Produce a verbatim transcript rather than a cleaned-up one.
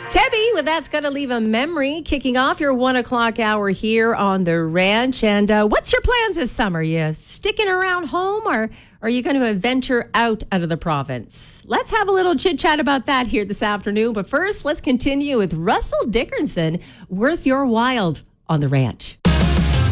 Tebby, well, that's going to leave a memory, kicking off your one o'clock hour here on the ranch. And uh, what's your plans this summer? You sticking around home, or are you going to venture out out of the province? Let's have a little chit chat about that here this afternoon. But first, let's continue with Russell Dickerson, Worth Your While on the ranch.